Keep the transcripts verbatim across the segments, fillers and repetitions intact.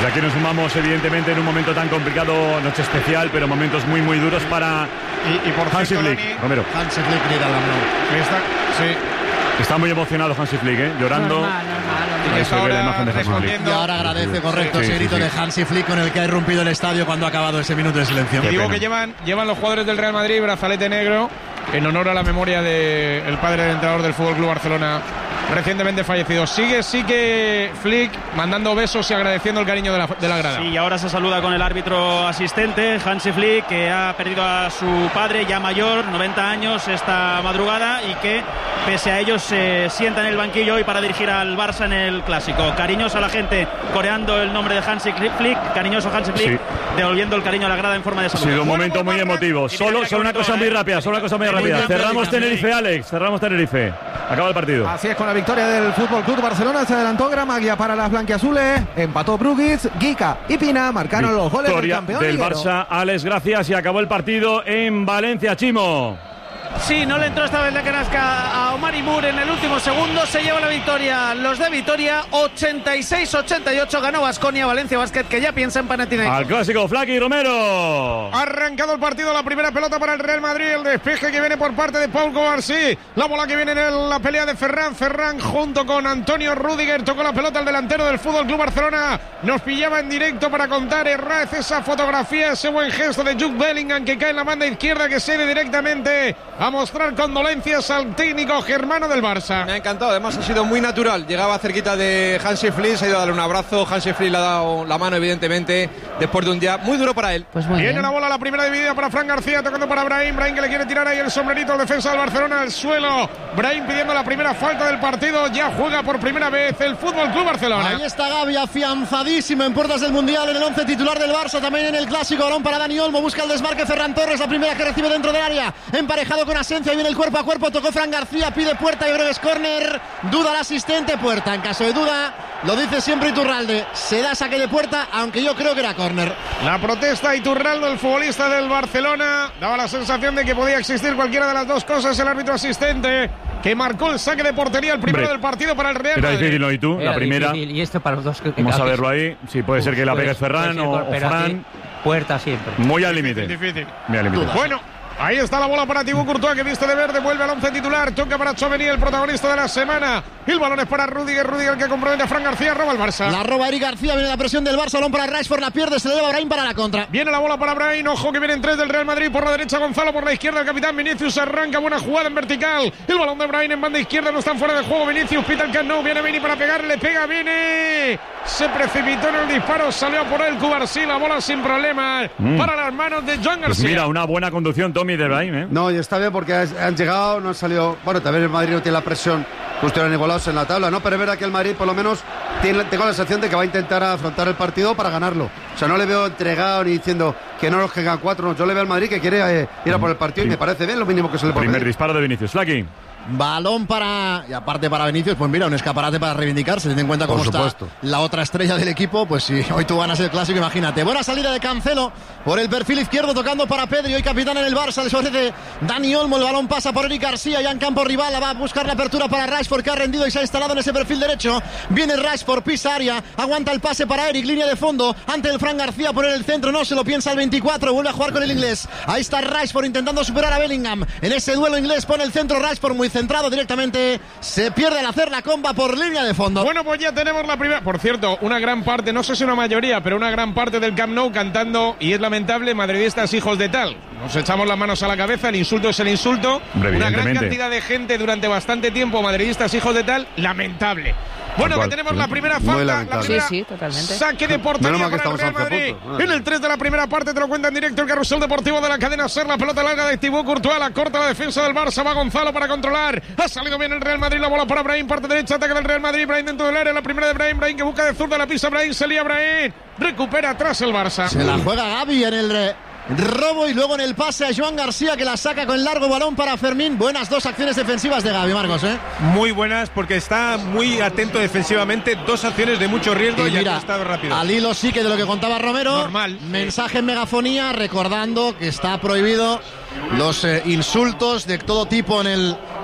Desde aquí nos sumamos, evidentemente, en un momento tan complicado, noche especial, pero momentos muy, muy duros para y, y por Hansi Flick. Dani, Romero. Hansi Flick grita la está, sí. Está muy emocionado Hansi Flick, ¿eh? Llorando. Normal, normal, Ahí se ve la imagen de Hansi Flick. Y ahora agradece, correcto, sí, ese sí, grito sí. de Hansi Flick con el que ha irrumpido el estadio cuando ha acabado ese minuto de silencio. Y digo pena. que llevan, llevan los jugadores del Real Madrid brazalete negro en honor a la memoria del padre del entrenador del Fútbol Club Barcelona, recientemente fallecido. Sigue, sigue Flick mandando besos y agradeciendo el cariño de la, de la grada. Sí, y ahora se saluda con el árbitro asistente, Hansi Flick, que ha perdido a su padre ya mayor, noventa años, esta madrugada, y que pese a ello se sienta en el banquillo hoy para dirigir al Barça en el Clásico. Cariñoso a la gente coreando el nombre de Hansi Flick, cariñoso Hansi Flick, Sí. devolviendo el cariño a la grada en forma de Ha saludo. sido un momento muy emotivo. Solo, solo una cosa muy rápida, solo una cosa muy rápida. Cerramos Tenerife, Alex. Cerramos Tenerife. Acaba el partido. Así es, con la victoria del Fútbol Club Barcelona se adelantó Gramagia para las blanquiazules, empató Brugis, Gica y Pina marcaron los goles del Victoria campeón del liguero. Barça. Alex, gracias. Y acabó el partido en Valencia, Chimo. Sí, no le entró esta vez la canasca a Omar Imur en el último segundo. Se lleva la victoria los de Vitoria. ochenta y seis ochenta y ocho ganó Baskonia. Valencia Basket, que ya piensa en Panathinaikos. Al clásico, Flaky Romero. Ha arrancado el partido, la primera pelota para el Real Madrid, el despeje que viene por parte de Paul Cobarsí, la bola que viene en el, la pelea de Ferran, Ferran junto con Antonio Rüdiger, tocó la pelota al delantero del Fútbol Club Barcelona, nos pillaba en directo para contar Herrez esa fotografía, ese buen gesto de Jude Bellingham que cae en la banda izquierda, que cede directamente a mostrar condolencias al técnico germano del Barça. Me ha encantado, además ha sido muy natural, llegaba cerquita de Hansi Flick, se ha ido a darle un abrazo, Hansi Flick le ha dado la mano evidentemente, después de un día muy duro para él. Pues muy Viene bien. la bola, la primera dividida para Fran García, tocando para Brahim, Brahim que le quiere tirar ahí el sombrerito al defensa del Barcelona al suelo, Brahim pidiendo la primera falta del partido, ya juega por primera vez el Fútbol Club Barcelona. Ahí está Gavi, afianzadísimo en puertas del Mundial, en el once titular del Barça, también en el Clásico, balón para Dani Olmo, busca el desmarque Ferran Torres, la primera que recibe dentro del área, emparejado con Asencio, y viene el cuerpo a cuerpo, tocó Fran García, pide puerta, yo creo que es córner, duda el asistente, puerta, en caso de duda, lo dice siempre Iturralde, se da saque de puerta, aunque yo creo que era córner. La protesta Iturralde, el futbolista del Barcelona, daba la sensación de que podía existir cualquiera de las dos cosas, el árbitro asistente que marcó el saque de portería, el primero Hombre, del partido para el Real Era Madrid. difícil, ¿no? ¿Y tú? Era La primera. difícil, y esto para los dos. Que, Vamos que- a verlo ahí. Sí, puede ser que la pegue puede- Ferran puede ser, o, o pero Fran. aquí, puerta siempre. Muy al límite. Difícil. Muy al límite. Bueno, ahí está la bola para Thibaut Courtois, que viste de verde, vuelve al once titular, toca para Tchouaméni, el protagonista de la semana. El balón es para Rüdiger, Rüdiger que compromete a Fran García, roba el Barça. La roba Eric García, viene la presión del Barça, balón para Rashford, la pierde, se le lleva Brahim para la contra. Viene la bola para Brahim, ojo que vienen tres del Real Madrid, por la derecha Gonzalo, por la izquierda el capitán Vinicius, arranca, buena jugada en vertical, el balón de Brahim en banda izquierda, no están fuera de juego, Vinicius pita el Camp Nou, viene Vini para pegarle, le pega Vini, se precipitó en el disparo, salió por él Cubarsí, la bola sin problema Mm. para las manos de Joan Pues García. mira, una buena conducción, Tommy, de Brahim, ¿eh? No, y está bien porque han llegado, no han salido. Bueno, también el Madrid no tiene la presión que estuvieran igualados en la tabla, ¿no? Pero es verdad que el Madrid, por lo menos, tiene, tengo la sensación de que va a intentar afrontar el partido para ganarlo. O sea, no le veo entregado ni diciendo que no los que hagan cuatro. No. Yo le veo al Madrid que quiere eh, ir a por el partido y me parece bien lo mínimo que se le puede Primer pedir. disparo de Vinicius. Flaky. Balón para... Y aparte para Vinicius, pues mira, un escaparate para reivindicarse, teniendo en cuenta cómo Por está supuesto. la otra estrella del equipo, pues si hoy tú ganas el Clásico, imagínate. Buena salida de Cancelo por el perfil izquierdo, tocando para Pedri, hoy capitán en el Barça, les ofrece Dani Olmo, el balón pasa por Eric García, ya en campo rival, va a buscar la apertura para Rashford, que ha rendido y se ha instalado en ese perfil derecho. Viene Rashford, pisa área, aguanta el pase para Eric, línea de fondo, ante el Fran García, por el centro, no se lo piensa el veinticuatro, vuelve a jugar con el inglés. Ahí está Rashford intentando superar a Bellingham, en ese duelo inglés pone el centro Rashford, muy centrado directamente. Se pierde al hacer la comba por línea de fondo. Bueno, pues ya tenemos la primera. Por cierto, una gran parte, no sé si una mayoría, pero una gran parte del Camp Nou cantando, y es lamentable, madridistas hijos de tal. Nos echamos las manos a la cabeza, el insulto es el insulto. Hombre, una gran evidentemente. cantidad de gente durante bastante tiempo, madridistas hijos de tal, lamentable. Bueno, cual, que tenemos sí. la primera Muy falta, la lamentable. primera Sí, sí, totalmente. saque de portería Menos mal que para el estamos Real a once Madrid. puntos. En el tres de la primera parte te lo cuenta en directo el carrusel deportivo de la cadena SER, la pelota larga de Thibaut Courtois, la corta la defensa del Barça, va Gonzalo para controlar, ha salido bien el Real Madrid, la bola para Brahim, parte derecha, ataque del Real Madrid, Brahim dentro del área, la primera de Brahim, Brahim que busca de zurda, la pisa Brahim, se lía Brahim, recupera atrás el Barça. Se la juega Gavi en el re- robo y luego en el pase a Joan García, que la saca con el largo balón para Fermín. Buenas dos acciones defensivas de Gavi, Marcos, ¿eh? Muy buenas porque está muy atento defensivamente, dos acciones de mucho riesgo y, Y mira, ha estado rápido. al hilo sí que de lo que contaba Romero. Normal. Mensaje en megafonía recordando que está prohibido los eh, insultos de todo tipo en el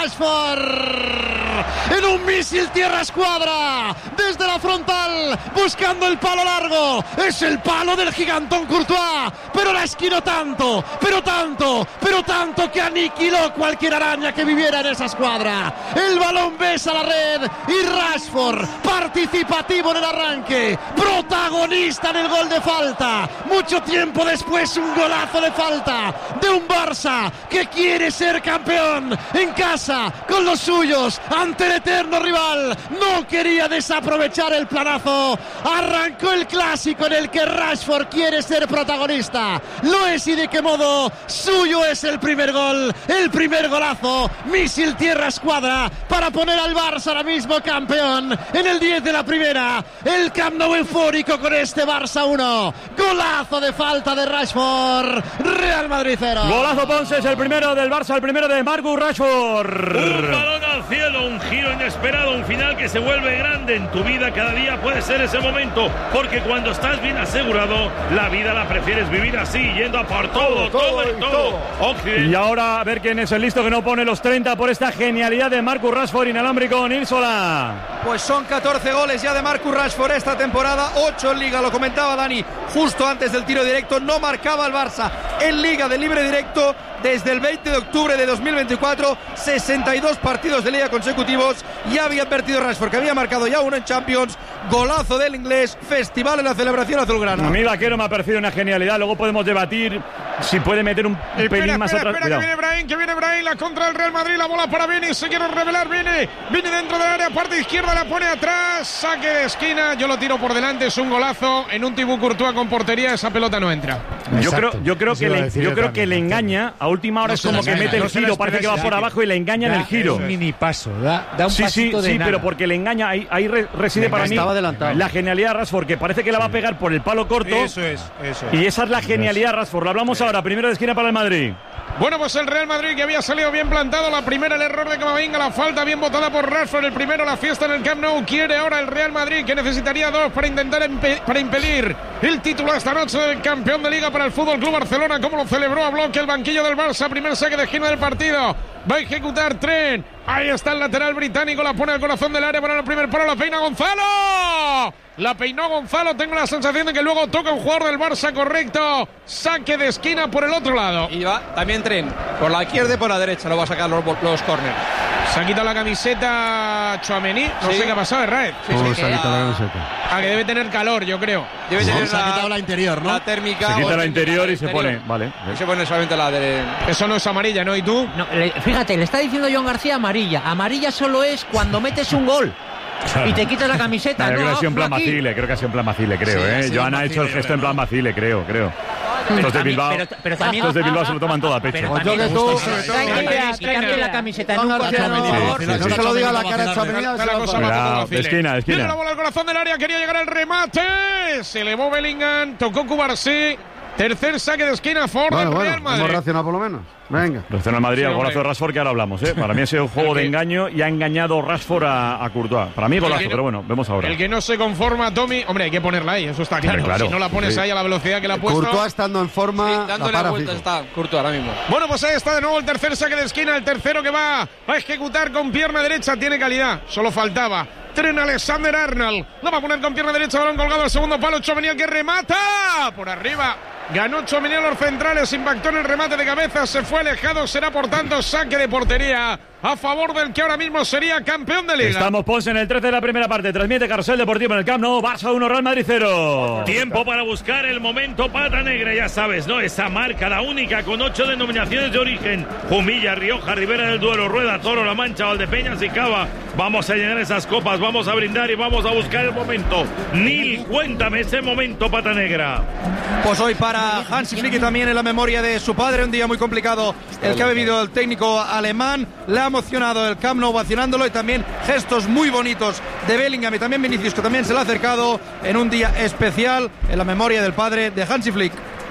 Rashford en un misil tierra escuadra desde la frontal buscando el palo largo. Es el palo del gigantón Courtois, pero la esquinó tanto, pero tanto, pero tanto que aniquiló cualquier araña que viviera en esa escuadra. El balón besa la red y Rashford, participativo en el arranque, protagonista en el gol de falta. Mucho tiempo después, un golazo de falta de un Barça que quiere ser campeón en casa con los suyos ante el eterno rival. No quería desaprovechar el planazo. Arrancó el clásico en el que Rashford quiere ser protagonista. Lo es, y de qué modo. Suyo es el primer gol, el primer golazo. Misil tierra escuadra para poner al Barça ahora mismo campeón en el diez de la primera. El Camp Nou eufórico con este Barça uno. Golazo de falta de Rashford. Real Madrid cero. Golazo Ponce, es el primero del Barça, el primero de Marcus Rashford. Un balón al cielo, un giro inesperado, un final que se vuelve grande en tu vida. Cada día puede ser ese momento, porque cuando estás bien asegurado, la vida la prefieres vivir así, yendo a por todo, todo, todo y todo. Occidente. Y ahora a ver quién es el listo que no pone los treinta por esta genialidad de Marcus Rashford inalámbrico. Nilsola. Pues son catorce goles ya de Marcus Rashford esta temporada, ocho en Liga, lo comentaba Dani justo antes del tiro directo. No marcaba el Barça en Liga de libre directo desde el veinte de octubre de dos mil veinticuatro, sesenta y dos partidos de Liga consecutivos. Ya había advertido Rashford que había marcado ya uno en Champions. Golazo del inglés, festival en la celebración azulgrana. A mí Vaquero me ha parecido una genialidad. Luego podemos debatir si puede meter un espera, pelín más espera, atrás. Espera, que viene Brahim, que viene Brahim, la contra el Real Madrid, la bola para Vini, se quiere revelar Vini, Vini dentro del área, parte izquierda, la pone atrás, saque de esquina, yo lo tiro por delante, es un golazo en un Thibaut Courtois con portería, esa pelota no entra. Yo creo, yo creo que le, yo creo que le engaña a última hora, no es como que mete el giro, parece que va por abajo y le engaña en el giro. Un mini paso, da, da un sí, pasito sí, de sí, nada. pero porque le engaña, ahí, ahí reside Venga, para mí adelantado. la genialidad de Rashford, que parece que la va a pegar por el palo corto. Eso es, eso es. Y esa es la genialidad de Rashford. Lo hablamos sí. ahora, primero de esquina para el Madrid. Bueno, pues el Real Madrid, que había salido bien plantado. La primera, el error de Camavinga, la falta bien botada por Rashford. El primero, la fiesta en el Camp Nou. Quiere ahora el Real Madrid, que necesitaría dos para intentar para impedir el título esta noche del campeón de Liga para el Fútbol Club Barcelona. Como lo celebró a bloque el banquillo del Barça. Primer saque de esquina del partido. Va a ejecutar Trent. Ahí está el lateral británico, la pone al corazón del área para el primer palo, la peina Gonzalo. La peinó Gonzalo, tengo la sensación de que luego toca un jugador del Barça, correcto. Saque de esquina por el otro lado. Y va también Trent, por la izquierda y por la derecha, lo va a sacar los, los córneres. Se ha quitado la camiseta Tchouaméni, no sí. sé qué ha pasado, Raed. Sí, sí, se ha quitado la camiseta. Ah, que debe tener calor, yo creo. Debe tener se ha quitado la interior, ¿no? La térmica. Se quita la interior y interior. se pone, vale. Y se pone solamente la de... Eso no es amarilla, ¿no? ¿Y tú? No, le, fíjate, le está diciendo John García amarilla. Amarilla solo es cuando metes un gol. Claro. Y te quitas la camiseta. Claro, no, creo que ha sido en plan aquí. Macile, creo que ha sido en plan Macile, creo, sí, ¿eh? sí, Joan ha hecho el gesto en plan Macile, creo, creo. Los de Bilbao, pero, pero también, los de Bilbao se lo toman todo a pecho. Pero también, yo que tú, quitarte la camiseta en un García, partido, no, por favor. sí, No sí, se lo diga a la sí, cara sí, de Tchouaméni. Está la cosa más Cuidado, de esquina, de esquina. Tiene la bola al corazón del área, quería llegar al remate. Se elevó Bellingham, tocó Cubarsí. Tercer saque de esquina, Ford Bueno, del bueno, Real Madrid. hemos reaccionado por lo menos. Venga. Reacciona el Madrid Sí, al golazo hombre. de Rashford, que ahora hablamos, ¿eh? Para mí ha sido un juego de engaño y ha engañado Rashford a, a Courtois. Para mí golazo, El que no- pero bueno, vemos ahora. El que no se conforma, Tommy, hombre, hay que ponerla ahí, eso está claro. Hombre, claro. Si no la pones Sí. ahí a la velocidad que la ha puesto. Courtois estando en forma, Sí, la dándole para vueltas fijo. está Courtois ahora mismo. Bueno, pues ahí está de nuevo el tercer saque de esquina, el tercero que va a ejecutar con pierna derecha, tiene calidad, solo faltaba. Tren Alexander Arnold, la va a poner con pierna derecha, balón colgado al segundo palo, Tchouaméni que remata por arriba. Ganó Tchouaméni a los centrales, impactó en el remate de cabeza, se fue alejado, será por tanto saque de portería a favor del que ahora mismo sería campeón de Liga. Estamos, Ponce, en el trece de la primera parte. Transmite Carrusel Deportivo en el Camp Nou. Barça uno, Real Madrid cero. Tiempo para buscar el momento pata negra, ya sabes, ¿no? Esa marca, la única, con ocho denominaciones de origen. Jumilla, Rioja, Ribera del Duero, Rueda, Toro, La Mancha, Valdepeñas y Cava. Vamos a llenar esas copas, vamos a brindar y vamos a buscar el momento. Nil, cuéntame ese momento pata negra. Pues hoy para Hansi Flick y también en la memoria de su padre, un día muy complicado el que ha vivido el técnico alemán. Le ha emocionado el Camp Nou ovacionándolo y también gestos muy bonitos de Bellingham y también Vinicius, que también se le ha acercado en un día especial en la memoria del padre de Hansi Flick.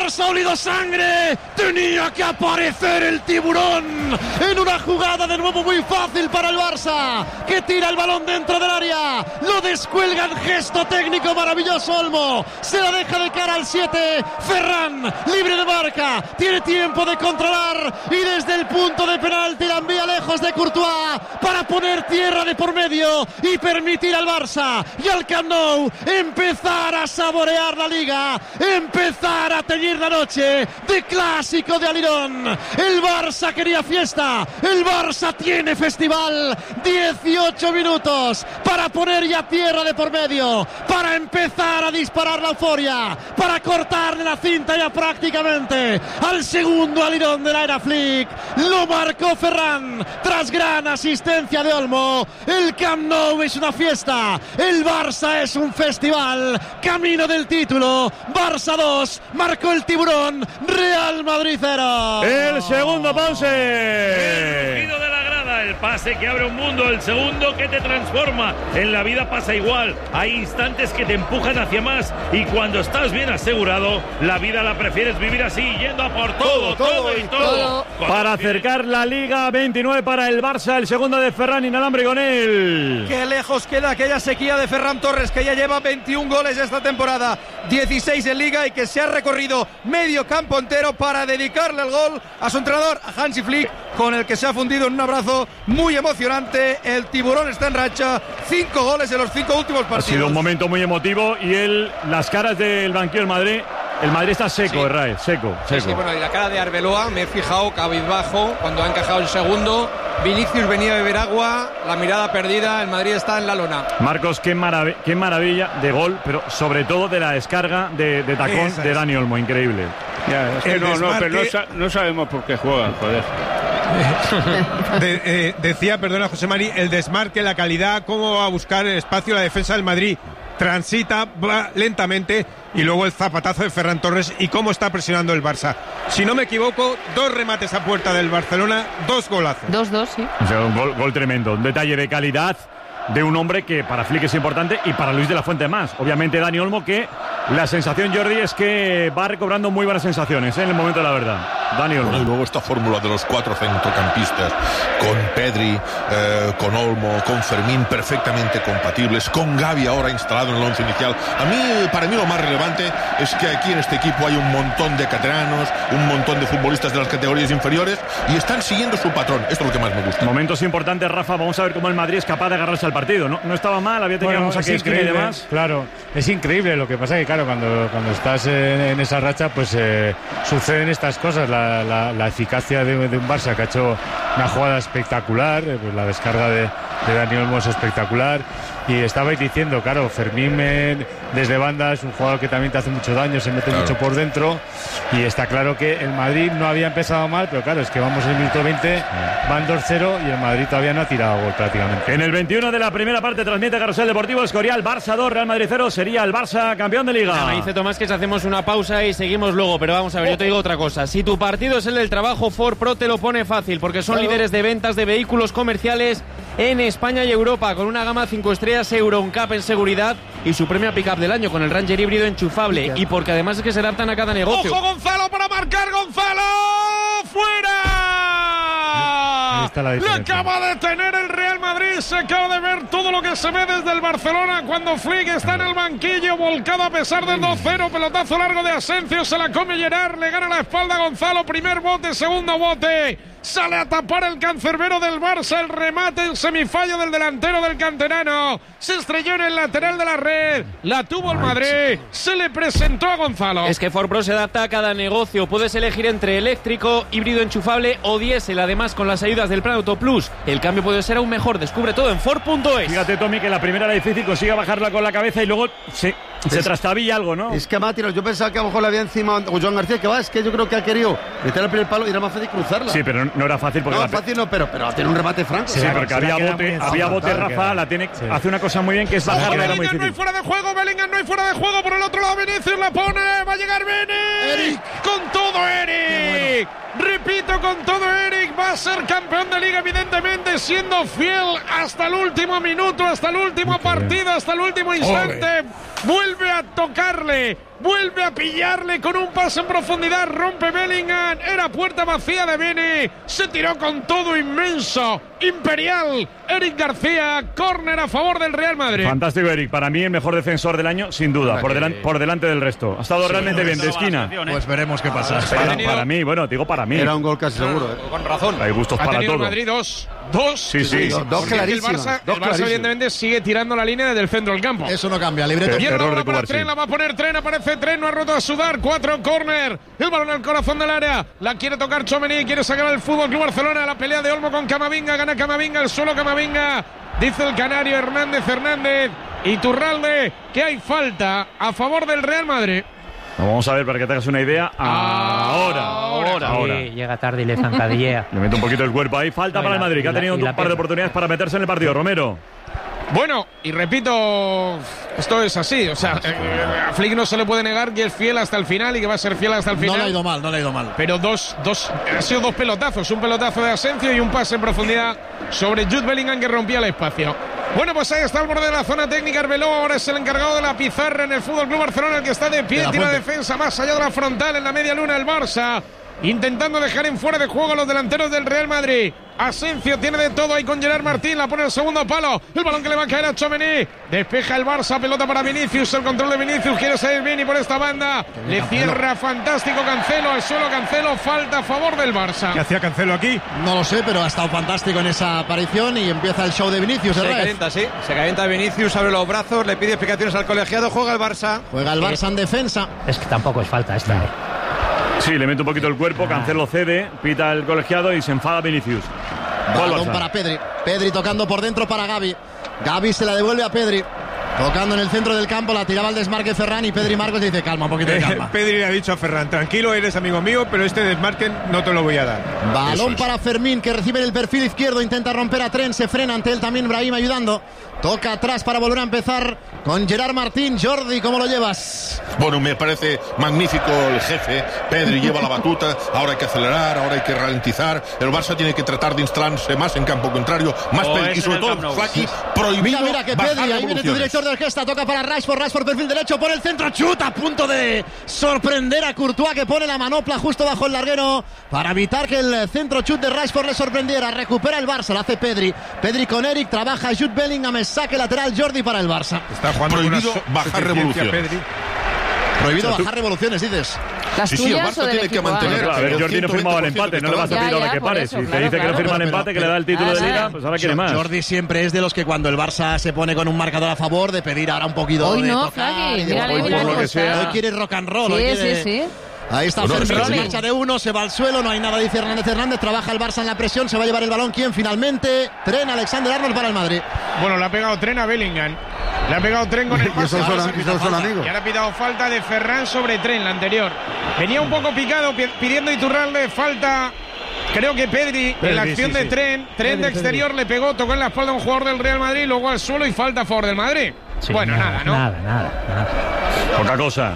Barça ha olido sangre. Tenía que aparecer el tiburón en una jugada de nuevo muy fácil para el Barça, que tira el balón dentro del área, lo descuelga en gesto técnico maravilloso Olmo, se la deja de cara al siete, Ferran, libre de marca, tiene tiempo de controlar y desde el punto de penalti la envía lejos de Courtois para poner tierra de por medio y permitir al Barça y al Camp Nou empezar a saborear la Liga, empezar a teñir la noche de clásico de Alirón. El Barça quería fiesta, el Barça tiene festival. Dieciocho minutos para poner ya tierra de por medio, para empezar a disparar la euforia, para cortarle la cinta ya prácticamente al segundo Alirón de la era Flick. Lo marcó Ferran tras gran asistencia de Olmo. El Camp Nou es una fiesta, el Barça es un festival, camino del título. Barça dos, marcó el tiburón, Real Madrid cero. El segundo Ponce. El rugido de la grada, el pase que abre un mundo, el segundo que te transforma. En la vida pasa igual, hay instantes que te empujan hacia más y cuando estás bien asegurado, la vida la prefieres vivir así, yendo a por todo, todo, todo y todo. todo. Para acercar la Liga, veintinueve para el Barça, el segundo de Ferran, inalambre con él. Qué lejos queda aquella sequía de Ferran Torres, que ya lleva veintiún goles esta temporada, dieciséis en Liga y que se ha recorrido medio campo entero para dedicarle el gol a su entrenador, a Hansi Flick, con el que se ha fundido en un abrazo muy emocionante. El tiburón está en racha, cinco goles en los cinco últimos partidos. Ha sido un momento muy emotivo y él, las caras del banquillo del Madrid, el Madrid está seco, sí. Herrera, seco, seco. Sí, sí, bueno, y la cara de Arbeloa, me he fijado, cabizbajo, cuando ha encajado el segundo. Vinicius venía a beber agua, la mirada perdida, el Madrid está en la lona. Marcos, qué, marav- qué maravilla de gol, pero sobre todo de la descarga de, de tacón Esa de es. Dani Olmo, increíble. Ya, es que no, no, pero no, sa- no sabemos por qué juegan, joder. De, eh, decía, perdona José Mari, el desmarque, la calidad, cómo va a buscar el espacio la defensa del Madrid. Transita, va lentamente y luego el zapatazo de Ferran Torres y cómo está presionando el Barça. Si no me equivoco, dos remates a puerta del Barcelona, dos golazos. Dos, dos, sí. O sea, un gol, gol tremendo, un detalle de calidad de un hombre que para Flick es importante y para Luis de la Fuente más. Obviamente Dani Olmo, que la sensación, Jordi, es que va recobrando muy buenas sensaciones, ¿eh? En el momento de la verdad. Dani Olmo. Bueno, y luego esta fórmula de los cuatro centrocampistas, con Pedri, eh, con Olmo, con Fermín, perfectamente compatibles, con Gavi ahora instalado en el once inicial. A mí, para mí lo más relevante es que aquí en este equipo hay un montón de catalanos, un montón de futbolistas de las categorías inferiores y están siguiendo su patrón. Esto es lo que más me gusta. Momentos importantes, Rafa, vamos a ver cómo el Madrid es capaz de agarrarse al partido. No, no estaba mal, había tenido Bueno, un saque es esquina y increíble, demás. Claro, es increíble. Lo que pasa que, claro, cuando, cuando estás en, en esa racha, pues eh, suceden estas cosas. La, la, la eficacia de, de un Barça que ha hecho una jugada espectacular, eh, pues la descarga de, de Dani Olmo es espectacular. Y estabais diciendo, claro, Fermín eh, desde banda es un jugador que también te hace mucho daño, se mete Claro. mucho por dentro. Y está claro que el Madrid no había empezado mal, pero claro, es que vamos en el minuto veinte, van dos cero y el Madrid todavía no ha tirado gol prácticamente. En el veintiuno de la primera parte transmite Carrusel Deportivo Escorial, Barça dos, Real Madrid cero, sería el Barça campeón de Liga. No, me dice Tomás que si hacemos una pausa y seguimos luego, pero vamos a ver, yo te digo otra cosa. Si tu partido es el del trabajo, Ford Pro te lo pone fácil, porque son Claro. líderes de ventas de vehículos comerciales en España y Europa, con una gama cinco estrellas Euroncap en seguridad y su premio Pickup del año con el Ranger híbrido enchufable, y porque además es que se adaptan a cada negocio. ¡Ojo Gonzalo para marcar! ¡Gonzalo! ¡Fuera! Ahí está la Le diferencia. acaba de tener el Real Madrid. Se acaba de ver todo lo que se ve desde el Barcelona cuando Flick está en el banquillo, volcado a pesar del dos cero. Pelotazo largo de Asensio, se la come Gerard, le gana la espalda a Gonzalo. Primer bote, segundo bote. Sale a tapar el cancerbero del Barça. El remate en semifallo del delantero del canterano. Se estrelló en el lateral de la red. La tuvo el Madrid. Se le presentó a Gonzalo. Es que Ford Pro se adapta a cada negocio. Puedes elegir entre eléctrico, híbrido enchufable o diésel. Además, con las ayudas del Plan Auto Plus, el cambio puede ser aún mejor. Descubre todo en Ford punto es. Fíjate, Tommy, que la primera era difícil, consigue bajarla con la cabeza y luego se, se Es- trastabilla algo, ¿no? Es que va a tirar. Yo pensaba que a lo mejor le había encima a Joan García, que va, es que yo creo que ha querido meter el primer palo y era más fácil cruzarla. Sí, pero no era fácil porque No, la... fácil no, pero, pero tiene un remate franco. Sí, porque había bote, había bote, Rafa, la tiene, hace una cosa muy bien que es Ojo, bajarla, era muy Bellingham no hay difícil. fuera de juego, Bellingham no hay fuera de juego, por el otro lado Vinicius la pone, va a llegar Bene, con todo Eric, repito, con todo Eric, va a ser campeón de Liga evidentemente, siendo fiel hasta el último minuto, hasta el último partido, hasta el último instante, vuelve vuelve a tocarle, vuelve a pillarle con un pase en profundidad, rompe Bellingham, era puerta vacía de Vini, se tiró con todo inmenso, imperial, Eric García, córner a favor del Real Madrid. Fantástico, Eric, para mí el mejor defensor del año, sin duda, por, delan, por delante del resto. Ha estado sí, realmente bien, de esquina. Pues veremos qué pasa. Para, para mí, bueno, digo para mí. Era un gol casi seguro. ¿eh? Con razón. Hay gustos ha para tenido todo. El Madrid dos. Dos. Sí, sí. sí. Dos, dos El clarísimas. Barça, dos el Barça evidentemente sigue tirando la línea desde el centro del campo. Eso no cambia, libreto. Y el balón para Tren, la va a poner Tren, aparece Tren, no ha roto a sudar, cuatro córner. El balón al corazón del área, la quiere tocar Tchouaméni, quiere sacar al Fútbol Club Barcelona, la pelea de Olmo con Camavinga, gana Camavinga, el suelo Camavinga, dice el canario Hernández Hernández y Turralde que hay falta a favor del Real Madrid. Vamos a ver para que te hagas una idea. Ahora, ahora, ahora. Sí, llega tarde y le zancadillea. Le mete un poquito el cuerpo ahí. Falta No, para el la, Madrid, que ha la, tenido un par pierna. de oportunidades para meterse en el partido. Romero. Bueno, y repito, esto es así, o sea, eh, a Flick no se le puede negar que es fiel hasta el final y que va a ser fiel hasta el final. No le ha ido mal, no le ha ido mal. Pero dos, dos, han sido dos pelotazos, un pelotazo de Asensio y un pase en profundidad sobre Jude Bellingham que rompía el espacio. Bueno, pues ahí está el borde de la zona técnica. Arbeloa ahora es el encargado de la pizarra en el Fútbol Club Barcelona, el que está de pie, tira defensa más allá de la frontal en la media luna el Barça, intentando dejar en fuera de juego a los delanteros del Real Madrid. Asensio tiene de todo ahí con Gerard Martín, la pone el segundo palo, el balón que le va a caer a Tchouaméni, despeja el Barça, pelota para Vinicius, el control de Vinicius, quiere salir Vini por esta banda, le cierra fantástico Cancelo, al suelo Cancelo, falta a favor del Barça. ¿Qué hacía Cancelo aquí? No lo sé, pero ha estado fantástico en esa aparición y empieza el show de Vinicius. Se calienta, sí, se calienta Vinicius, abre los brazos, le pide explicaciones al colegiado, juega el Barça. Juega el Barça en defensa. Es que tampoco es falta esta, ¿eh? Sí, le mete un poquito el cuerpo, Cancelo cede, pita el colegiado y se enfada Vinicius. Balón para Pedri. Pedri tocando por dentro para Gavi. Gavi se la devuelve a Pedri. Tocando en el centro del campo, la tiraba al desmarque Ferran y Pedri Marcos dice calma, un poquito de calma. Pedri le ha dicho a Ferran, tranquilo, eres amigo mío, pero este desmarque no te lo voy a dar. Balón para Fermín, que recibe en el perfil izquierdo, intenta romper a Tren, se frena ante él también Brahim ayudando. Toca atrás para volver a empezar con Gerard Martín. Jordi, ¿cómo lo llevas? Bueno, me parece magnífico el jefe. Pedri lleva la batuta, ahora hay que acelerar, ahora hay que ralentizar. El Barça tiene que tratar de instalarse más en campo contrario, más O Pedri, es y en sobre el todo, Camp Nou. Flaky, prohibido. Mira, mira que bajar Pedri, ahí viene tu revoluciones. director de orquesta, toca para Rashford, Rashford perfil derecho, por el centro, chuta, a punto de sorprender a Courtois, que pone la manopla justo bajo el larguero para evitar que el centro chut de Rashford le sorprendiera. Recupera el Barça, lo hace Pedri. Pedri con Eric, trabaja Jude Bellingham, saque lateral Jordi para el Barça. Está jugando Prohibido con una bajar suficiencia, revoluciones. Pedri. Prohibido bajar revoluciones, dices. ¿Las Sí, sí, el tuyas Barça o del tiene que equipo A? mantener. Claro, a ver, el Jordi no firmaba el ciento veinte por ciento empate, no le vas a Ya, pedir ahora ya, que por pare. eso, Si te claro, dice que claro. no firma el Pero, empate, pero, que le da el título Ah, de sí. liga, pues ahora quiere más. Jordi siempre es de los que cuando el Barça se pone con un marcador a favor, de pedir ahora un poquito Hoy de no, tocar Flaky, y de- mírale, hoy, mírale por lo cómo que está. sea. Hoy quiere rock and roll. hoy Sí, quiere- sí, sí. Ahí está Bueno, Fermín, es que se sí. marcha de uno, se va al suelo, no hay nada, dice Hernández Hernández, trabaja el Barça en la presión, se va a llevar el balón, ¿quién finalmente? Tren, Alexander Arnold para el Madrid. Bueno, le ha pegado Tren a Bellingham. Le ha pegado Tren con el Y pase. esos son- Ahora se esos pita son falta. amigos. Y ahora ha pitado falta de Ferran sobre Tren, la anterior. Venía un poco picado pi- pidiendo Iturralde falta. Creo que Pedri, Pedri, en la acción sí, de sí. Tren, Tren de Pedri, exterior le pegó, tocó en la espalda a un jugador del Real Madrid, luego al suelo y falta a favor del Madrid. Sí, bueno, nada, ¿no? Nada, nada, nada. Poca cosa.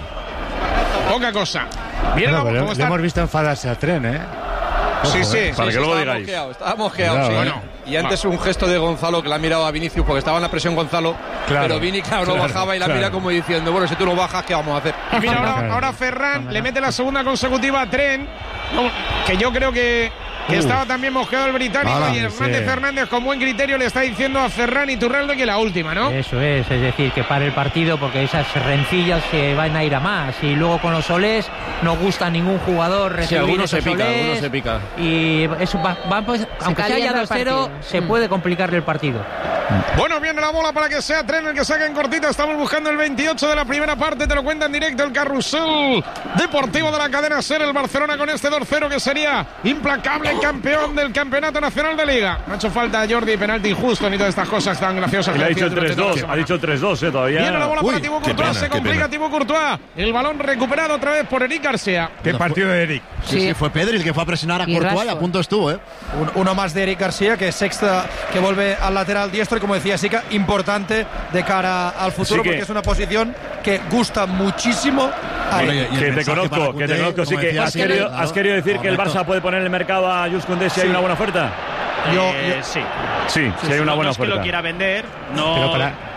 Poca cosa. Viene Bueno, la- pero ¿cómo le está? hemos visto enfadarse a Tren, ¿eh? Sí, sí. Para Sí, que sí, luego estaba digáis. mosqueado, estaba mosqueado, Cuidado, sí. ¿eh? Bueno, Y antes un gesto de Gonzalo que le ha mirado a Vinicius porque estaba en la presión Gonzalo, Claro, pero Vini claro, no claro, bajaba y la claro. mira como diciendo, bueno, si tú no bajas, ¿qué vamos a hacer? Y mira, ahora, Claro. ahora Ferran le mete la segunda consecutiva a Tren, no, que yo creo que, que Uh. estaba también mosqueado el británico Ala, y Hernández sí. Fernández con buen criterio le está diciendo a Ferran y Turralde que la última, ¿no? Eso es, es decir, que pare el partido porque esas rencillas se van a ir a más. Y luego con los solés no gusta a ningún jugador recibir Sí, algunos esos se pica, solés. algunos se pica. Y eso va, va, pues, aunque sea ya calienta el dos cero, partido. se Mm. puede complicarle el partido. Bueno, viene la bola para que sea Tren el que saque en cortito. Estamos buscando el veintiocho de la primera parte. Te lo cuenta en directo el carrusel deportivo de la cadena SER. El Barcelona con este dos cero que sería implacable campeón del Campeonato Nacional de Liga. No ha hecho falta Jordi, penalti injusto ni todas estas cosas tan graciosas. Y le ha que dicho el decías tres durante toda la dos. semana. Ha dicho el tres dos, eh, todavía. Viene la bola Uy, para Thibaut qué Courtois. pena, Se qué complica pena. Thibaut Courtois. El balón recuperado otra vez por Eric García. Qué partido de Eric. Sí, sí, fue Pedri el que fue a presionar a Y Courtois y a Rashford. punto estuvo, ¿eh? Un- uno más de Eric García, que es sexta, que vuelve al lateral diestro y como decía Sica, importante de cara al futuro Sí que- porque es una posición que gusta muchísimo a Bueno, él. y- y el Que te mensaje para conozco, que te Koundé, conozco. Sí como que decía has Sica, querido, claro. has querido decir que el Correcto. Barça puede poner en el mercado a Jules Koundé si hay Sí. una buena oferta. Yo- Eh, yo- sí. Sí, si hay una no, buena no es que oferta. lo quiera vender, no. Pero para,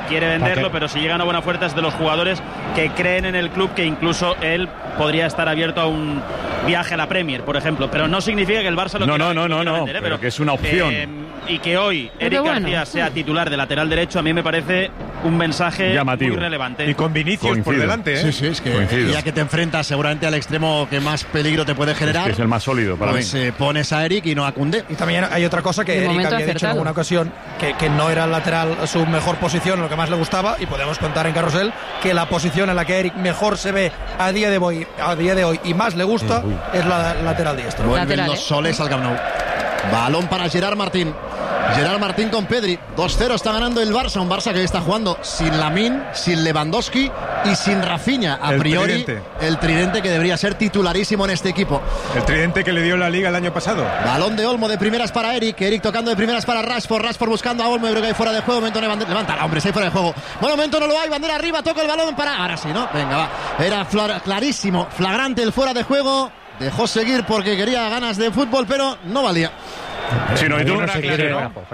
quiere venderlo, pero si llega una buena oferta es de los jugadores que creen en el club, que incluso él podría estar abierto a un viaje a la Premier, por ejemplo, pero no significa que el Barça lo no, quiera, no, no, lo no, quiera no, vender, ¿eh? pero que es una opción. Eh, y que hoy Pero Eric bueno. García sea titular de lateral derecho, a mí me parece un mensaje llamativo muy relevante. Y con Vinicius Coincido. por delante, ¿eh? Sí, sí, es que Coincido. ya que te enfrentas seguramente al extremo que más peligro te puede generar, Es que es el más sólido para pues mí. eh, pones a Eric y no a Koundé. Y también hay otra cosa que De Eric momento había dicho en acertado. alguna ocasión, que, que no era el lateral su mejor posición, lo que más le gustaba, y podemos contar en Carrusel que la posición en la que Eric mejor se ve a día de hoy, a día de hoy y más le gusta es la lateral diestro. Vuelven los soles al Camp Nou. Balón para Gerard Martín. Gerard Martín con Pedri. dos cero está ganando el Barça. Un Barça que está jugando sin Lamine, sin Lewandowski y sin Rafinha. A El priori, tridente. el tridente que debería ser titularísimo en este equipo. El tridente que le dio la Liga el año pasado. Balón de Olmo de primeras para Eric. Eric tocando de primeras para Rashford. Rashford buscando a Olmo. Yo creo que hay fuera de juego. Momento levanta, hombre, se hay fuera de juego. Bueno, momento no lo hay. Bandera arriba. Toca el balón para. Ahora sí, ¿no? Venga, va. Era fla- clarísimo, flagrante el fuera de juego. Dejó seguir porque quería ganas de fútbol, pero no valía. Sí, no, y tú no, se quiere,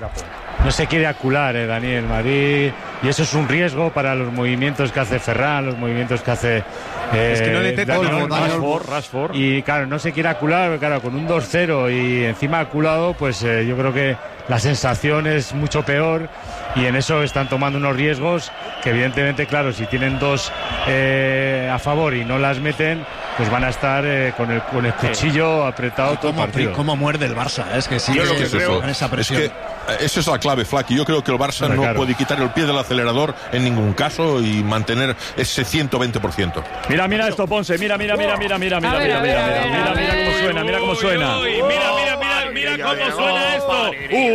no se quiere acular, eh, Daniel Madrid, y eso es un riesgo para los movimientos que hace Ferran, los movimientos que hace eh, Es que no detecta Daniel Olmo, Olmo. Rashford, Rashford. Y claro, no se quiere acular, claro, con un dos cero y encima aculado, pues eh, yo creo que la sensación es mucho peor y en eso están tomando unos riesgos que evidentemente, claro, si tienen dos eh, a favor y no las meten, pues van a estar eh, con, el, con el cuchillo apretado todo el partido. ¿Cómo muerde el Barça? Es que sí, Yo lo que es creo con esa es presión. que eh, esa es la clave, Flaky. Yo creo que el Barça Hombre, no claro. puede quitar el pie del acelerador en ningún caso y mantener ese ciento veinte por ciento. Mira, mira esto, Ponce. Mira, mira, mira, mira, mira, mira, A ver, mira, a ver, mira, a mira, ver, mira, a mira ver. cómo suena, mira cómo suena. Uy, mira, mira, mira, mira cómo suena esto.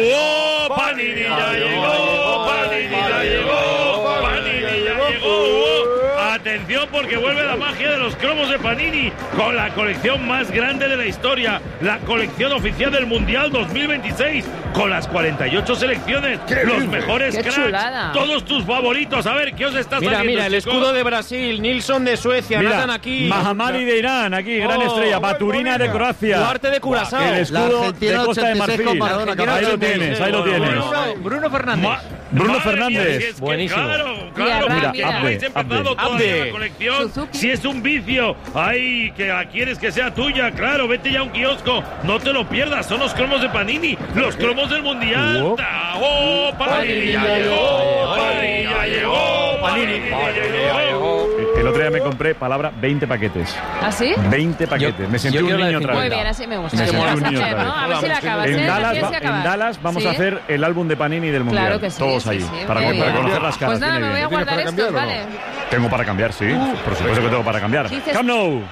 ¡Uh! Panini ya llegó, Panini ya llegó, Panini ya llegó. Atención porque vuelve la magia de los cromos de Panini con la colección más grande de la historia, la colección oficial del Mundial dos mil veintiséis con las cuarenta y ocho selecciones, los mejores ¡Qué cracks, chulada! todos tus favoritos. A ver, ¿qué os está Mira, saliendo, mira, el chicos? escudo de Brasil, Nilsson de Suecia, Mira, Nathan aquí. Mahamadi de Irán, aquí, gran Oh, estrella. Baturina de Croacia. Duarte de Curazao. El escudo de Costa de Marfil. Ahí lo tienes, ahí lo tienes. Bruno, Bruno Fernández. Bruno Madre mía, Fernández. si es que Buenísimo. Claro, claro, Mira, porque Abde, no habéis empezado Abde. todavía Abde. la colección. Si es un vicio, ay, que la quieres que sea tuya, claro, vete ya a un kiosco, no te lo pierdas, son los cromos de Panini, los cromos del Mundial. ¡Oh, Panini ya llegó! ¡Panini ya llegó! ¡Panini ya llegó! El otro día me compré, palabra, veinte paquetes. ¿Ah, sí? veinte paquetes. Me sentí yo un quiero la niño de otra Muy vez. bien, así me gusta. Me Así sentí vas un a niño hacer, otra ¿no? vez. A ver si la acabas. ¿eh? En Dallas, ¿Quieres va- acabar? en Dallas vamos ¿Sí? a hacer el álbum de Panini del Mundial. Claro que sí, Todos sí, allí. sí, para, muy para bien. conocer las caras. Pues nada, viene me voy a bien. guardar estos, ¿vale? Tengo para cambiar, sí. Por supuesto que tengo para cambiar. Dices- Camp Nou.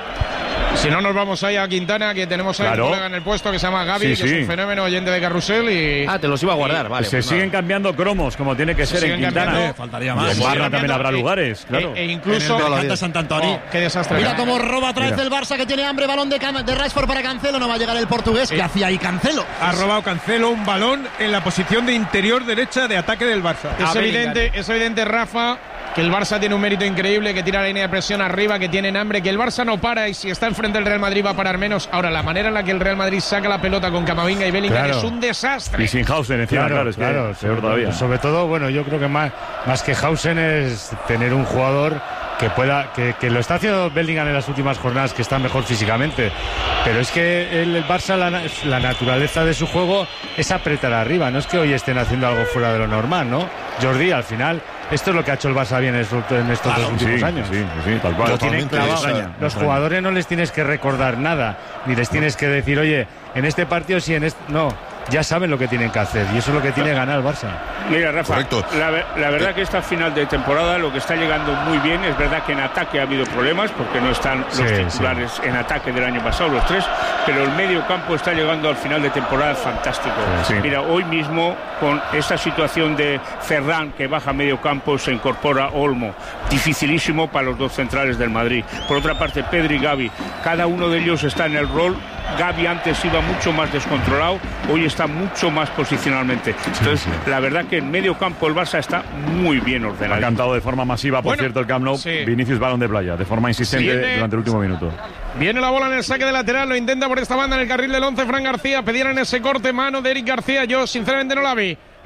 Si no, nos vamos ahí a Quintana, que tenemos ahí Claro. un colega en el puesto que se llama Gaby, Sí, que sí. es un fenómeno oyente de Carrusel. Y... Ah, te los iba a guardar, vale. Se pues siguen nada. cambiando cromos, como tiene que Se ser en siguen Quintana. cambiando. Faltaría Y más. en Barra siguen también habrá cambiando. lugares, claro. E, e incluso. En el Mercado Sant Antoni. Oh, qué desastre. Mira cómo roba otra vez Mira. el Barça, que tiene hambre. Balón de, Cam- de Rashford para Cancelo. No va a llegar el portugués. ¿Qué hacía ahí Cancelo? Ha robado Cancelo un balón en la posición de interior derecha de ataque del Barça. Es evidente, es evidente, Rafa, que el Barça tiene un mérito increíble, que tira la línea de presión arriba, que tienen hambre, que el Barça no para y si está enfrente del Real Madrid va a parar menos. Ahora, la manera en la que el Real Madrid saca la pelota con Camavinga y Bellingham Claro. es un desastre. Y sin Hausen encima, claro, es que claro, peor sobre, todavía. sobre todo, bueno, yo creo que más, más que Hausen es tener un jugador que pueda, que, que lo está haciendo Bellingham en las últimas jornadas, que está mejor físicamente, pero es que el, el Barça, la, la naturaleza de su juego es apretar arriba, no es que hoy estén haciendo algo fuera de lo normal, ¿no? Jordi, al final, esto es lo que ha hecho el Barça bien en estos, en estos Claro, dos últimos sí, años. sí, sí, tal cual. Lo tienen Totalmente, clavado. esa- Los me extraña. jugadores no les tienes que recordar nada, ni les tienes que decir, oye, en este partido sí, en este... No, ya saben lo que tienen que hacer y eso es lo que tiene que ganar el Barça. Mira, Rafa, Correcto. la, ve- la verdad que esta final de temporada lo que está llegando muy bien, es verdad que en ataque ha habido problemas porque no están los Sí, titulares en ataque del año pasado, los tres, pero el medio campo está llegando al final de temporada fantástico. Sí. Mira, hoy mismo con esta situación de Ferran que baja a medio campo se incorpora Olmo, dificilísimo para los dos centrales del Madrid. Por otra parte, Pedri y Gavi, cada uno de ellos está en el rol. Gavi antes iba mucho más descontrolado, hoy está mucho más posicionalmente. Entonces, la verdad que en medio campo el Barça está muy bien Ha ordenado. cantado de forma masiva, por Bueno, cierto, el Camp Nou. sí. Vinicius balón de playa, de forma insistente Viene- durante el último minuto. Viene la bola en el saque de lateral, lo intenta por esta banda en el carril del once Fran García. Pedían ese corte, mano de Eric García. Yo sinceramente no la vi.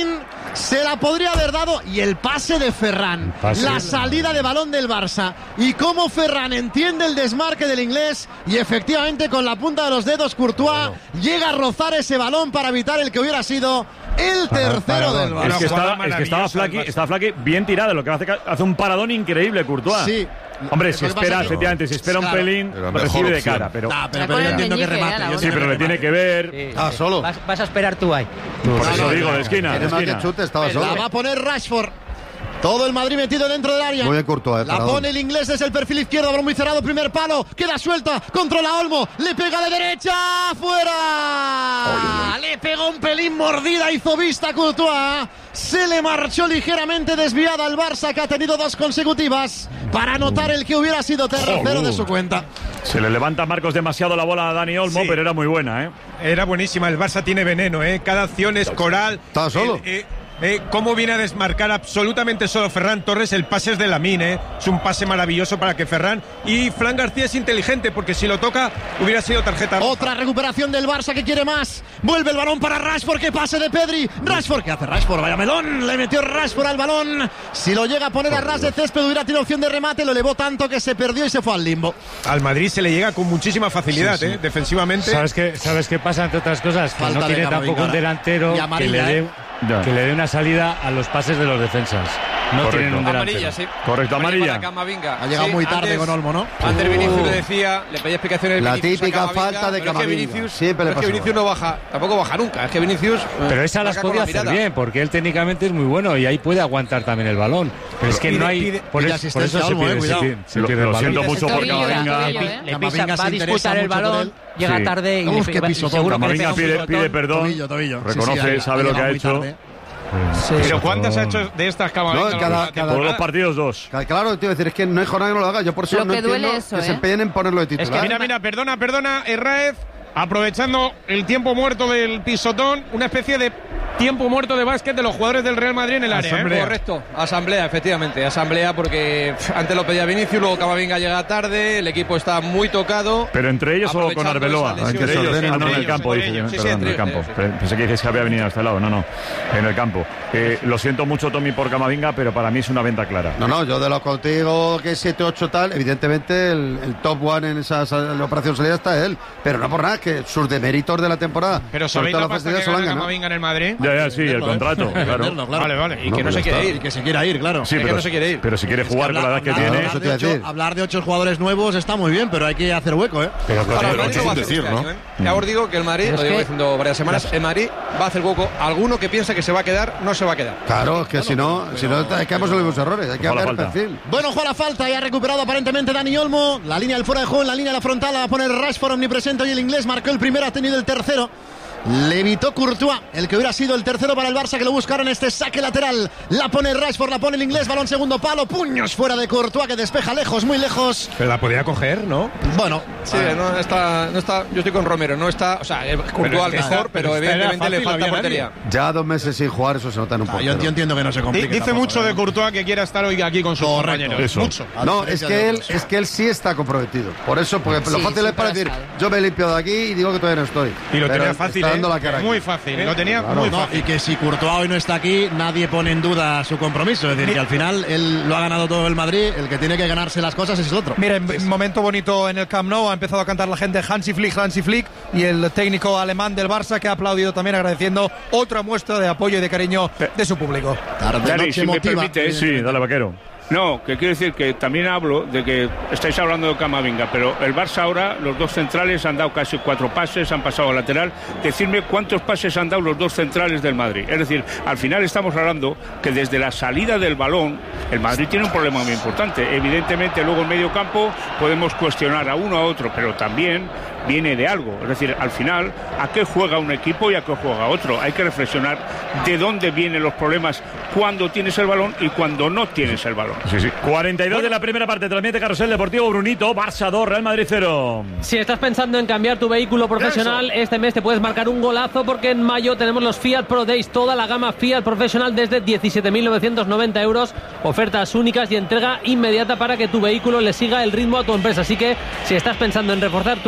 Martín. se la podría haber dado. Y el pase de Ferran, Pase. la salida de balón del Barça y cómo Ferran entiende el desmarque del inglés y efectivamente con la punta de los dedos Courtois llega a rozar ese balón para evitar el que hubiera sido el tercero Paradón. del Barça. Es que estaba, es que estaba Flaky, estaba Flaky bien tirado, lo que hace, hace un paradón increíble Courtois. Sí. Hombre, si Lo que pasa espera, es que- efectivamente, si espera Claro. un pelín, Pero recibe mejor de opción. cara, pero... Nah, pero, Está pero con yo el entiendo que meñique, remate. eh, la yo otra. Sí, pero le tiene que ver. Sí. Ah, solo. Vas, vas a esperar tú ahí. Por eso digo, de esquina, de Tiene más que esquina. chute, estaba La solo. va a poner Rashford. Todo el Madrid metido dentro del área. Muy bien Courtois, eh, La paradón. pone el inglés desde el perfil izquierdo, balón muy cerrado, primer palo, queda suelta, controla Olmo, le pega de derecha, fuera. Le pegó un pelín mordida, hizo vista Courtois. Se le marchó ligeramente desviada al Barça, que ha tenido dos consecutivas para anotar el que hubiera sido tercero de su cuenta. Se le levanta a Marcos demasiado la bola a Dani Olmo, Sí. pero era muy buena, ¿eh? Era buenísima, el Barça tiene veneno, ¿eh? Cada acción es coral. Estaba solo. El, eh, eh, cómo viene a desmarcar absolutamente solo Ferran Torres, el pase es de Lamine, ¿eh? Es un pase maravilloso para que Ferran... Y Fran García es inteligente, porque si lo toca hubiera sido tarjeta roja. Otra recuperación del Barça que quiere más. Vuelve el balón para Rashford, que pase de Pedri. Rashford, ¿qué hace Rashford? Vaya melón. Le metió Rashford al balón. Si lo llega a poner a ras de césped hubiera tenido opción de remate. Lo elevó tanto que se perdió y se fue al limbo. Al Madrid se le llega con muchísima facilidad, Sí, sí. ¿eh? Defensivamente. ¿Sabes qué, ¿Sabes qué pasa, entre otras cosas? Que Falta no de tiene Camavinga tampoco un ahora. delantero Y que amarilla, le, dé, ¿eh? Ya. que le dé una salida a los pases de los defensas. No Correcto. tienen un delantero. Amarilla, sí. Correcto, amarilla. Para Camavinga. Ha llegado Sí, muy tarde antes- con Olmo, ¿no? Antes Uh. Vinicius le decía, le pedía explicaciones. La Vinicius a típica Camavinga, falta de pero es que Camavinga. Vinicius, Siempre le pero es que pasa Vinicius no baja, tampoco baja nunca. Es que Vinicius. Pero eh, esa las marca con podía la hacer mirada. bien, porque él técnicamente es muy bueno y ahí puede aguantar también el balón. Pero es que Pide- no hay. pide- por, pide eso, por asistencia eso se Olmo, eh, pierde, se cuidado. pierde- se Lo, pierde el lo balón. siento mucho por tobillo, Camavinga. tobillo, Le, ¿eh? le Camavinga pisa, se va a interesa disputar el mucho por balón, él. llega Sí. tarde y, Uf, le, qué y pisotón. seguro que le Camavinga pega un pide, pisotón. pide perdón. Tobillo, tobillo. Sí, Reconoce, sí, ha- sabe ha lo que llegado ha muy hecho. tarde. Pero ¿cuántas ha hecho de estas Camavinga? No, a lo cada- largo de la cada- Por temporada? dos partidos, dos. Claro, te iba a decir, es que no hay jornada que no lo haga. Yo por eso Lo no que duele entiendo eso, que se ¿eh? empeñen en ponerlo de titular. Mira, mira, perdona, perdona, Herráez, aprovechando el tiempo muerto del pisotón, una especie de tiempo muerto de básquet de los jugadores del Real Madrid en el área. ¿eh? Asamblea. Correcto, asamblea, efectivamente, asamblea porque pff, antes lo pedía Vinicius, luego Camavinga llega tarde, el equipo está muy tocado. Pero entre ellos o con Aprovechando Arbeloa. esa lesión. Entre ellos. ordenen Ah, no, en entre el ellos, campo, entre dice. ellos. Sí, sí, Perdón, en el entre campo. ellos, sí. Pe- Pensé que dices que había venido a este lado. No, no. En el campo. Eh, lo siento mucho, Tommy, por Camavinga, pero para mí es una venta clara. No, no, yo de lo contigo que siete ocho tal, evidentemente el, el top one en esa sal- la operación salida está él. Pero no por nada, que sus deméritos de la temporada. Pero sobre ¿sabéis todo la la pasta facilidad que se lo han gana ganado. Camavinga en el Madrid? Ya, ya, sí, el Venderlo, ¿eh? contrato, claro. Venderlo, claro. Vale, vale. Y No, que no pero se quiere está. ir. Y que se quiera ir, claro. Sí, que pero, no se quiere ir. pero si quiere jugar con la edad que hablar, tiene. eso hablar te iba de a ocho, decir. hablar de ocho jugadores nuevos está muy bien, pero hay que hacer hueco, ¿eh? Pero con Ahora, el- el Madrid lo va a sin hacer decir, este ¿no? año, ¿eh? Ya os digo que el Madrid, Pero lo es llevo que- diciendo varias semanas, el Madrid va a hacer hueco. Alguno que piensa que se va a quedar, no se va a quedar. Claro, es que si no, si no, es que caemos en los mismos errores. Hay que Ojo a la cambiar el falta. perfil. Bueno, juega la falta y ha recuperado aparentemente Dani Olmo. La línea del fuera de juego, en la línea de la frontal la va a poner Rashford omnipresente y el inglés marcó el primero, ha tenido el tercero. Le evitó Courtois, el que hubiera sido el tercero para el Barça, que lo buscaron este saque lateral. La pone Rashford, la pone el inglés, balón segundo palo, puños fuera de Courtois, que despeja lejos, muy lejos. Pero la podía coger, ¿no? Bueno, Sí, no está, no está. Yo estoy con Romero, no está. O sea, Courtois al es que mejor, esta- pero pero esta era evidentemente le fácil, falta no había portería. Ya dos meses sin jugar, eso se nota en un ah, poco. yo, yo entiendo que no se Di- complique. Dice tampoco, mucho ¿eh? de Courtois que quiera estar hoy aquí con sus Correcto. compañeros. Eso. Mucho. A No, diferencia es que de él, otros. es que él sí está comprometido. Por eso, porque Sí, lo fácil es para siempre decir, ha estado. yo me limpio de aquí y digo que todavía no estoy. Y lo Pero tenía él fácil, está ¿eh? dando la cara aquí. Muy fácil, lo tenía Claro. muy No, fácil. y que si Courtois hoy no está aquí, nadie pone en duda su compromiso. Es decir, que al final él lo ha ganado todo el Madrid, el que tiene que ganarse las cosas es el otro. Mira, en momento bonito en el Camp Nou, ha empezado a cantar la gente Hansi Flick, Hansi Flick, y el técnico alemán del Barça que ha aplaudido también agradeciendo otra muestra de apoyo y de cariño de su público. Tarde, Dani, noche si me emotiva. permites, Sí, dale, vaquero. No, que quiero decir que también hablo de que estáis hablando de Camavinga, pero el Barça ahora, los dos centrales han dado casi cuatro pases, han pasado al lateral. Decidme cuántos pases han dado los dos centrales del Madrid. Es decir, al final estamos hablando que desde la salida del balón, el Madrid tiene un problema muy importante. Evidentemente, luego en medio campo podemos cuestionar a uno a otro, pero también viene de algo. Es decir, al final, ¿a qué juega un equipo y a qué juega otro? Hay que reflexionar de dónde vienen los problemas cuando tienes el balón y cuando no tienes el balón. Sí, sí. cuarenta y dos de la primera parte. Transmite Carrusel Deportivo Brunito. Barça dos, Real Madrid cero. Si estás pensando en cambiar tu vehículo profesional, este mes te puedes marcar un golazo porque en mayo tenemos los Fiat Pro Days, toda la gama Fiat Professional desde diecisiete mil novecientos noventa euros, ofertas únicas y entrega inmediata para que tu vehículo le siga el ritmo a tu empresa. Así que si estás pensando en reforzar tu equipo con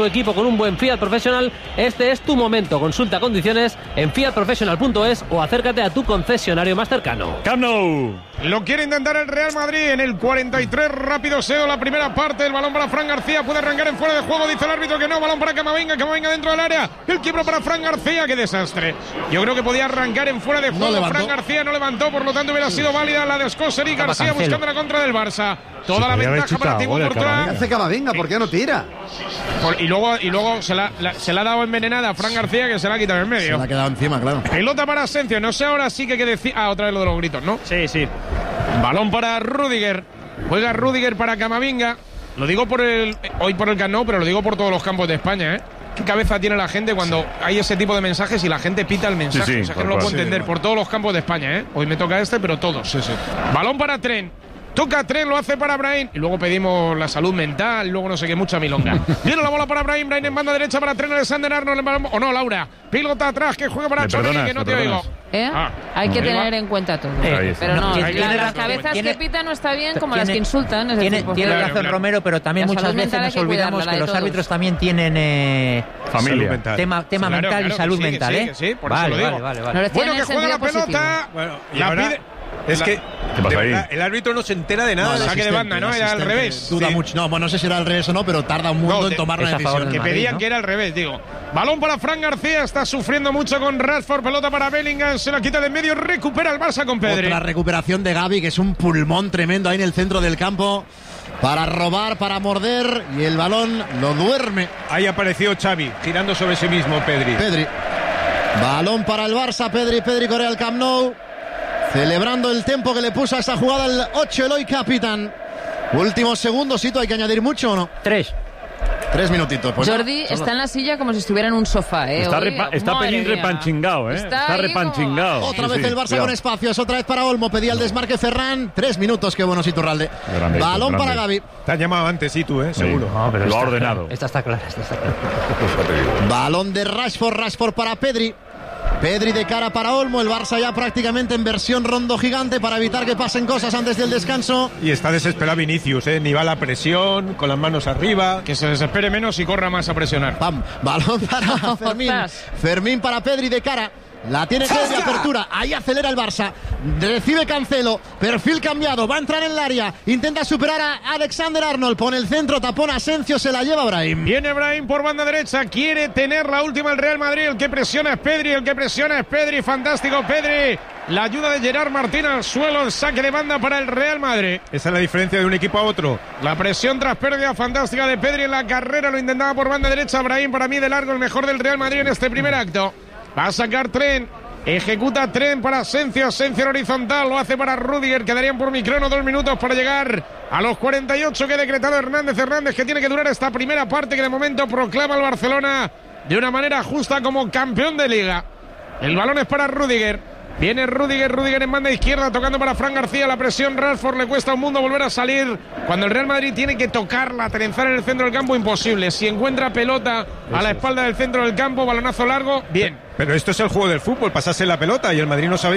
con un buen Fiat Professional, este es tu momento. Consulta condiciones en fiat professional punto es o acércate a tu concesionario más cercano. Camp Nou. Lo quiere intentar el Real Madrid en el cuarenta y tres. Rápido Seo, la primera parte. El balón para Fran García. Puede arrancar en fuera de juego. Dice el árbitro que no. Balón para Camavinga. Camavinga dentro del área. El quiebro para Fran García. ¡Qué desastre! Yo creo que podía arrancar en fuera de juego. No Fran García no levantó. Por lo tanto, hubiera sido válida la de Escocer y García buscando la contra del Barça. Toda sí, la ventaja para Thibaut Courtois. ¿Qué hace Camavinga? ¿Por qué no tira? Por, y luego, y luego se, la, la, se la ha dado envenenada a Fran García, que se la ha quitado en medio. Se la ha quedado encima, claro. Pelota para Asensio. No sé ahora sí que hay que decir. Ah, otra vez lo de los gritos, ¿no? Sí, sí. Balón para Rüdiger. Juega Rüdiger para Camavinga. Lo digo por el hoy por el Camp Nou, pero lo digo por todos los campos de España, ¿eh? ¿Qué cabeza tiene la gente cuando hay ese tipo de mensajes y la gente pita el mensaje? Sí, sí, o sea, que no lo puedo sí, entender sí, por todos los campos de España, ¿eh? Hoy me toca este, pero todos. Sí, sí. Balón para Trent. Toca Trent, lo hace para Brahim. Y luego pedimos la salud mental, luego no sé qué, mucha milonga. Viene la bola para Brahim. Brahim en banda derecha para Trent Alexander Arnold. O no, Laura. Pilota atrás que juega para Choni, que no te oigo. ¿Eh? Ah, hay que tener en cuenta todo. Eh, pero no, tiene, la, tiene las cabezas tiene, que pitan no está bien, como tiene, las que insultan. Es tiene decir, tiene claro, razón claro. Romero, pero también la muchas veces nos olvidamos que los todos. árbitros también tienen eh, familia, mental. tema, tema claro, mental claro, y salud sí, mental, sí, ¿eh? Sí, por vale, eso lo vale, digo. vale, vale. No, bueno, que juega la pelota. Bueno, y la ahora, pide. Es la, que de verdad, el árbitro no se entera de nada. No, saque de banda, ¿no? Era al revés. Duda sí. mucho. No, bueno, no sé si era al revés o no, pero tarda un mundo no, en tomar la decisión. Que Madrid, pedían ¿no? que era al revés, digo. Balón para Fran García, está sufriendo mucho con Rashford, pelota para Bellingham, se la quita de en medio, recupera el Barça con Pedri. Otra recuperación de Gavi, que es un pulmón tremendo ahí en el centro del campo. Para robar, para morder, y el balón lo duerme. Ahí apareció Xavi, girando sobre sí mismo, Pedri. Pedri. Balón para el Barça, Pedri, Pedri corre al Camp Nou. Celebrando el tiempo que le puso a esa jugada el ocho Eloy Capitán. Últimos segundos, ¿sí? ¿Hay que añadir mucho o no? Tres. Tres minutitos. Pues Jordi no, está en la silla como si estuviera en un sofá, ¿eh? Está, Hoy, repa, está Pelín repanchingado, ¿eh? Está, está repanchingado. Otra sí, vez sí, el Barça cuidado. con espacios, otra vez para Olmo, pedía el desmarque Ferran. Tres minutos, qué bueno Iturralde. Grande, Balón grande. para Gavi. Te has llamado antes, sí, tú, ¿eh? Seguro. No, pero lo ha ordenado. Clara. Esta está clara, esta está clara. Balón de Rashford, Rashford para Pedri. Pedri de cara para Olmo, el Barça ya prácticamente en versión rondo gigante para evitar que pasen cosas antes del descanso. Y está desesperado Vinicius, ¿eh? Ni va a la presión, con las manos arriba. Que se desespere menos y corra más a presionar. Pam, balón para Fermín. Fermín para Pedri de cara. La tiene que de apertura, ahí acelera el Barça, recibe Cancelo, perfil cambiado, va a entrar en el área, intenta superar a Alexander Arnold, pone el centro, tapón Asensio, se la lleva Brahim. Viene Brahim por banda derecha, quiere tener la última el Real Madrid, el que presiona es Pedri, el que presiona es Pedri, fantástico Pedri, la ayuda de Gerard Martín al suelo, el saque de banda para el Real Madrid. Esa es la diferencia de un equipo a otro. La presión tras pérdida fantástica de Pedri en la carrera, lo intentaba por banda derecha Brahim, para mí de largo el mejor del Real Madrid en este primer acto. Va a sacar Trent, ejecuta Trent para Asensio, Asensio en horizontal, lo hace para Rüdiger, quedarían por microno dos minutos para llegar a los cuarenta y ocho que ha decretado Hernández Hernández, que tiene que durar esta primera parte que de momento proclama al Barcelona de una manera justa como campeón de Liga. El balón es para Rüdiger. Viene Rüdiger, Rüdiger en banda izquierda tocando para Fran García, la presión Rashford, le cuesta un mundo volver a salir cuando el Real Madrid tiene que tocarla, trenzar en el centro del campo, imposible. Si encuentra pelota a la espalda del centro del campo, balonazo largo, bien. Pero esto es el juego del fútbol, pasarse la pelota y el Madrid no sabe